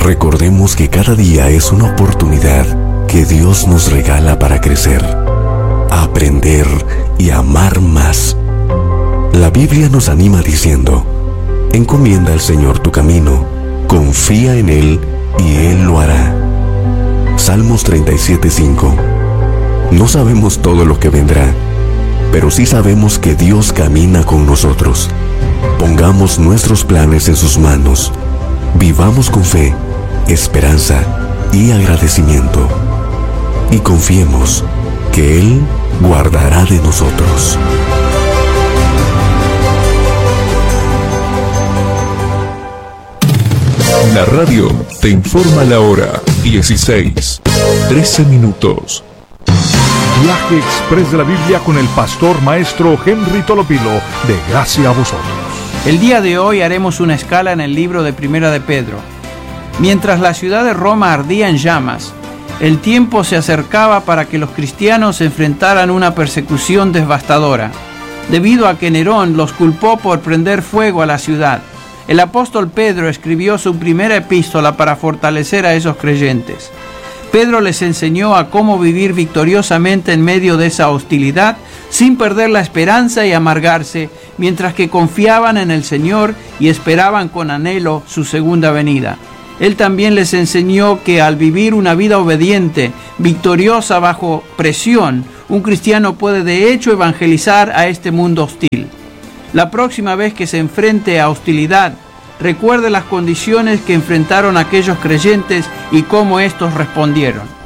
Recordemos que cada día es una oportunidad que Dios nos regala para crecer, aprender y amar más. La Biblia nos anima diciendo: encomienda al Señor tu camino, confía en Él y Él lo hará. Salmos 37:5. No sabemos todo lo que vendrá, pero sí sabemos que Dios camina con nosotros. Pongamos nuestros planes en sus manos. Vivamos con fe, esperanza y agradecimiento. Y confiemos que Él guardará de nosotros. La radio te informa la hora 16:13 minutos. Viaje Express de la Biblia con el pastor maestro Henry Tolopilo, de gracia a vosotros. El día de hoy haremos una escala en el libro de Primera de Pedro. Mientras la ciudad de Roma ardía en llamas, el tiempo se acercaba para que los cristianos enfrentaran una persecución devastadora, debido a que Nerón los culpó por prender fuego a la ciudad. El apóstol Pedro escribió su primera epístola para fortalecer a esos creyentes. Pedro les enseñó a cómo vivir victoriosamente en medio de esa hostilidad, sin perder la esperanza y amargarse, mientras que confiaban en el Señor y esperaban con anhelo su segunda venida. Él también les enseñó que al vivir una vida obediente, victoriosa bajo presión, un cristiano puede de hecho evangelizar a este mundo hostil. La próxima vez que se enfrente a hostilidad, recuerde las condiciones que enfrentaron aquellos creyentes y cómo estos respondieron.